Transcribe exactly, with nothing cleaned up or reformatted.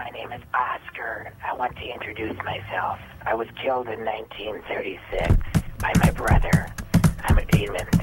My name is Oscar. I want to introduce myself. I was killed in nineteen thirty-six by my brother. I'm a demon.